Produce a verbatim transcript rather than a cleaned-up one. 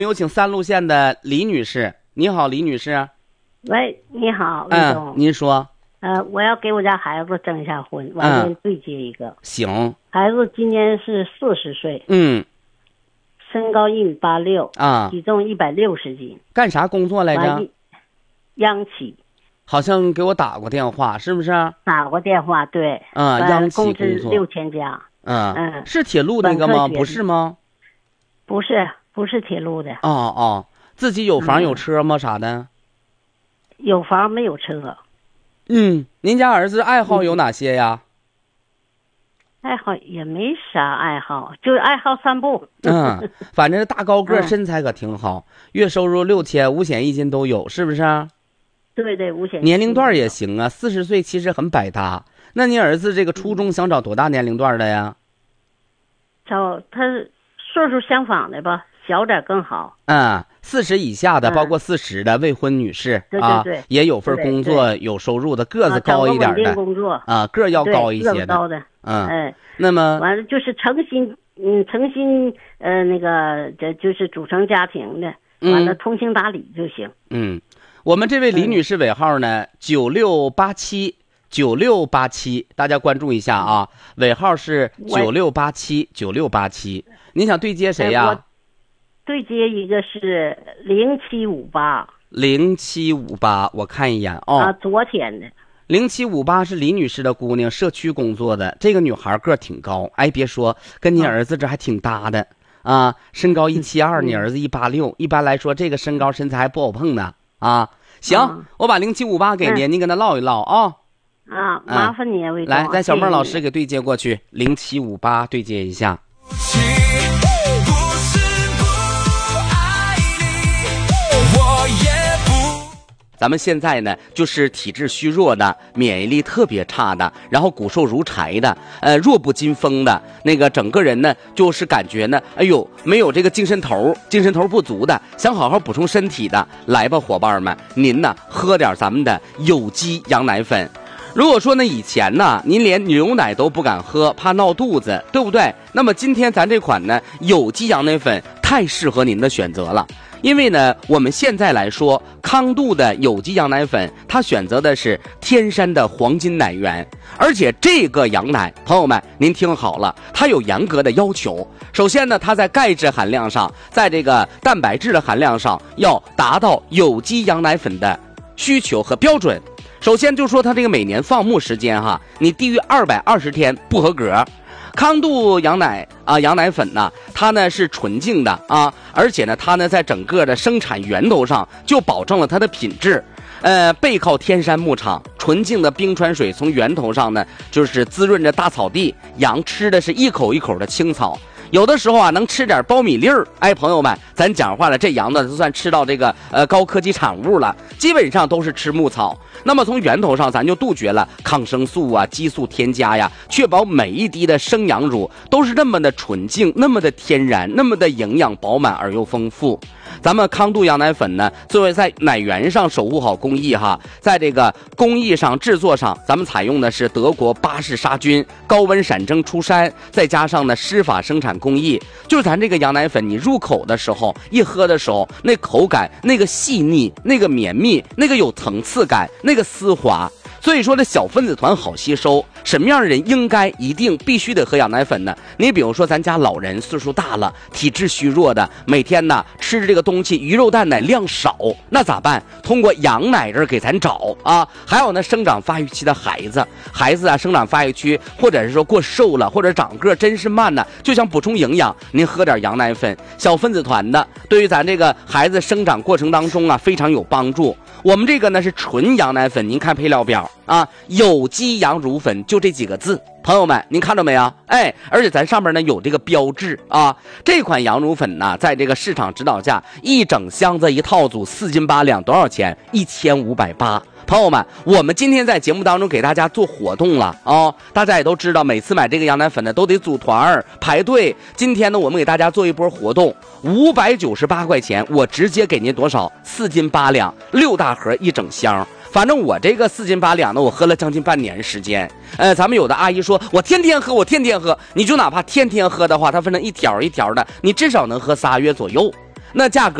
有请三路县的李女士。你好，李女士。 喂，你好，魏总。 嗯，您说。 呃，我要给我家孩子征一下婚，完了对接一个。 嗯、行。 孩子今年是四十岁。 嗯。 身高一米八六啊， 体重一百六十斤。 干啥工作来着？ 央企。 好像给我打过电话，是不是？ 打过电话，对。 啊，央企工作。 工资六千加。 嗯嗯， 是铁路那个吗？不是吗？ 不是，不是铁路的。 哦哦，自己有房有车吗？嗯、啥的？ 有房没有车。 嗯，您家儿子爱好有哪些呀？ 爱好也没啥爱好，就是爱好散步。 嗯，反正大高个，身材可挺好，月收入六千，五险一金都有，是不是？ 对对，五险。 年龄段也行啊，四十岁其实很百搭。那你儿子这个初中想找多大年龄段的呀？ 找他岁数相仿的吧，小点更好。 嗯，四十以下的，嗯、包括四十的未婚女士， 对对对， 啊，也有份工作， 对对有收入的，个子高一点的， 工作啊，个要高一些的， 高的， 嗯， 哎， 那么完了就是诚心，嗯，诚心，呃，那个这就是组成家庭的，完了通情达理就行。 嗯，我们这位李女士尾号呢，九六八七。九六八七，大家关注一下啊！尾号是九六八七九六八七。您想对接谁呀、啊？ 对接一个是零七五八。 零七五八，我看一眼哦。 啊，昨天的。 零七五八是李女士的姑娘，社区工作的。这个女孩个儿挺高，哎，别说，跟你儿子这还挺搭的啊！身高一七二，你儿子一八六，一般来说这个身高身材还不好碰呢啊！行，嗯、我把零七五八给您，嗯、您跟他唠一唠啊。 啊，麻烦你，魏总。 来，咱小妹老师给对接过去，零七五八对接一下。咱们现在呢，就是体质虚弱的，免疫力特别差的，然后骨瘦如柴的，呃，弱不禁风的，那个整个人呢，就是感觉呢，哎呦，没有这个精神头，精神头不足的，想好好补充身体的，来吧，伙伴们，您呢，喝点咱们的有机羊奶粉。如果说呢，以前呢，您连牛奶都不敢喝，怕闹肚子，对不对？那么今天咱这款呢，有机羊奶粉太适合您的选择了。因为呢，我们现在来说，康度的有机羊奶粉，它选择的是天山的黄金奶源，而且这个羊奶，朋友们，您听好了，它有严格的要求。首先呢，它在钙质含量上，在这个蛋白质的含量上，要达到有机羊奶粉的需求和标准。首先就说它这个每年放牧时间哈，你低于二百二十天不合格。康度羊奶啊，羊奶粉呢，它呢是纯净的啊，而且呢，它呢在整个的生产源头上就保证了它的品质。呃，背靠天山牧场，纯净的冰川水从源头上呢，就是滋润着大草地，羊吃的是一口一口的青草。有的时候啊，能吃点苞米粒儿。哎，朋友们，咱讲话了，这羊呢，就算吃到这个呃高科技产物了，基本上都是吃牧草。那么从源头上，咱就杜绝了抗生素啊、激素添加呀，确保每一滴的生羊乳都是那么的纯净、那么的天然、那么的营养饱满而又丰富。咱们康度羊奶粉呢，作为在奶源上守护好工艺哈，在这个工艺上、制作上，咱们采用的是德国巴氏杀菌、高温闪蒸出山，再加上呢湿法生产工艺，就是咱这个羊奶粉，你入口的时候，一喝的时候，那口感、那个细腻、那个绵密、那个有层次感、那个丝滑。所以说这小分子团好吸收，什么样的人应该一定必须得喝羊奶粉呢？你比如说咱家老人岁数大了，体质虚弱的，每天呢吃这个东西鱼肉蛋奶量少，那咋办？通过羊奶这儿给咱找啊。还有呢，生长发育期的孩子，孩子啊生长发育期，或者是说过瘦了，或者长个真是慢呢，就想补充营养，您喝点羊奶粉，小分子团的，对于咱这个孩子生长过程当中啊非常有帮助。我们这个呢是纯羊奶粉，您看配料表啊，有机羊乳粉就这几个字，朋友们您看到没有？哎，而且咱上面呢有这个标志啊。这款羊乳粉呢，在这个市场指导价，一整箱子一套组四斤八两，多少钱？一千五百八。朋友们，我们今天在节目当中给大家做活动了哦，大家也都知道，每次买这个羊奶粉呢都得组团儿排队。今天呢，我们给大家做一波活动，五百九十八块钱，我直接给您多少？四斤八两，六大盒一整箱。反正我这个四斤八两的，我喝了将近半年时间。呃，咱们有的阿姨说，我天天喝，我天天喝，你就哪怕天天喝的话，它分成一条一条的，你至少能喝仨月左右。 那价格